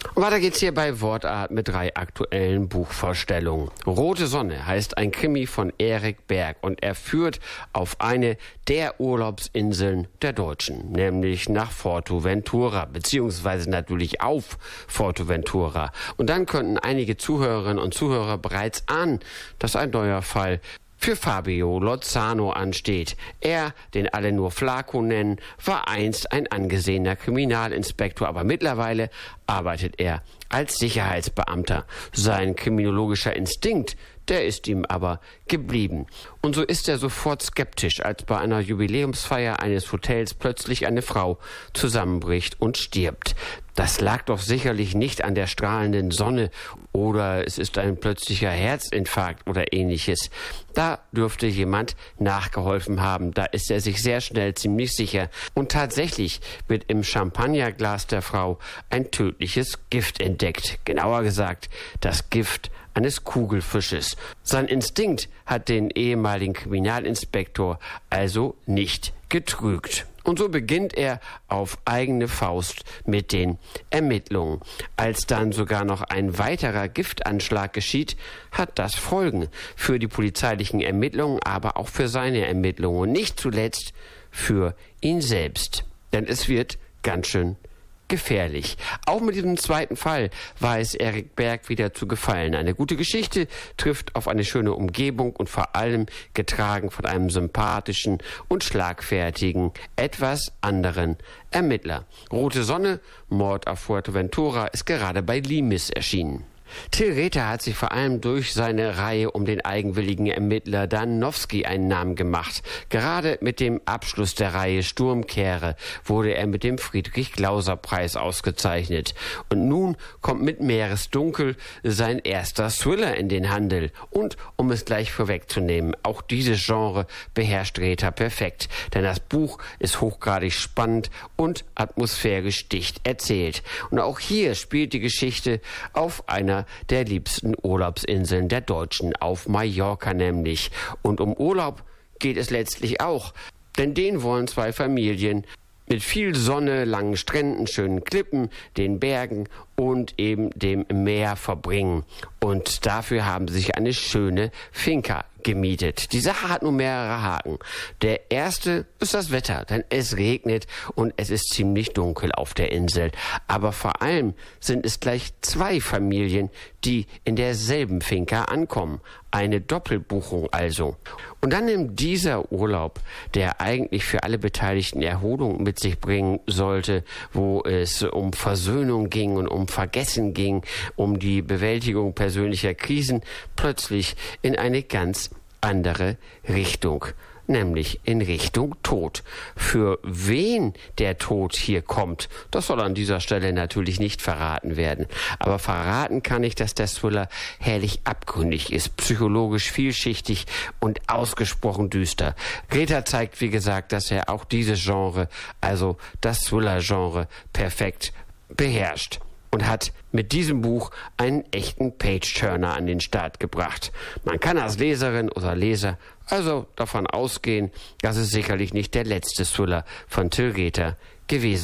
Und weiter geht's hier bei Wortart mit 3 aktuellen Buchvorstellungen. Rote Sonne heißt ein Krimi von Erik Berg und er führt auf eine der Urlaubsinseln der Deutschen, nämlich nach Forteventura, beziehungsweise natürlich auf Forteventura. Und dann könnten einige Zuhörerinnen und Zuhörer bereits ahnen, dass ein neuer Fall für Fabio Lozano ansteht. Er, den alle nur Flaco nennen, war einst ein angesehener Kriminalinspektor, aber mittlerweile arbeitet er als Sicherheitsbeamter. Sein kriminologischer Instinkt, der ist ihm aber geblieben. Und so ist er sofort skeptisch, als bei einer Jubiläumsfeier eines Hotels plötzlich eine Frau zusammenbricht und stirbt. Das lag doch sicherlich nicht an der strahlenden Sonne oder es ist ein plötzlicher Herzinfarkt oder ähnliches. Da dürfte jemand nachgeholfen haben, da ist er sich sehr schnell ziemlich sicher. Und tatsächlich wird im Champagnerglas der Frau ein tödliches Gift entdeckt. Genauer gesagt, das Gift eines Kugelfisches. Sein Instinkt hat den ehemaligen Kriminalinspektor also nicht getrügt. Und so beginnt er auf eigene Faust mit den Ermittlungen. Als dann sogar noch ein weiterer Giftanschlag geschieht, hat das Folgen für die polizeilichen Ermittlungen, aber auch für seine Ermittlungen und nicht zuletzt für ihn selbst. Denn es wird ganz schön gefährlich. Auch mit diesem zweiten Fall weiß Erik Berg wieder zu gefallen. Eine gute Geschichte trifft auf eine schöne Umgebung und vor allem getragen von einem sympathischen und schlagfertigen, etwas anderen Ermittler. Rote Sonne, Mord auf Fuerteventura ist gerade bei Limis erschienen. Till Rether hat sich vor allem durch seine Reihe um den eigenwilligen Ermittler Danowski einen Namen gemacht. Gerade mit dem Abschluss der Reihe Sturmkehre wurde er mit dem Friedrich-Glauser-Preis ausgezeichnet. Und nun kommt mit Meeresdunkel sein erster Thriller in den Handel. Und um es gleich vorwegzunehmen, auch dieses Genre beherrscht Rether perfekt. Denn das Buch ist hochgradig spannend und atmosphärisch dicht erzählt. Und auch hier spielt die Geschichte auf einer der liebsten Urlaubsinseln der Deutschen, auf Mallorca nämlich. Und um Urlaub geht es letztlich auch, denn den wollen 2 Familien mit viel Sonne, langen Stränden, schönen Klippen, den Bergen und eben dem Meer verbringen. Und dafür haben sie sich eine schöne Finca gemietet. Die Sache hat nun mehrere Haken. Der erste ist das Wetter, denn es regnet und es ist ziemlich dunkel auf der Insel. Aber vor allem sind es gleich 2 Familien, die in derselben Finca ankommen. Eine Doppelbuchung also. Und dann nimmt dieser Urlaub, der eigentlich für alle Beteiligten Erholung mit sich bringen sollte, wo es um Versöhnung ging und um Vergessen ging, um die Bewältigung persönlicher Krisen, plötzlich in eine ganz andere Richtung, nämlich in Richtung Tod. Für wen der Tod hier kommt, das soll an dieser Stelle natürlich nicht verraten werden. Aber verraten kann ich, dass der Thriller herrlich abgründig ist, psychologisch vielschichtig und ausgesprochen düster. Rether zeigt, wie gesagt, dass er auch dieses Genre, also das Thriller-Genre, perfekt beherrscht. Und hat mit diesem Buch einen echten Page-Turner an den Start gebracht. Man kann als Leserin oder Leser also davon ausgehen, dass es sicherlich nicht der letzte Thriller von Till Rether gewesen ist.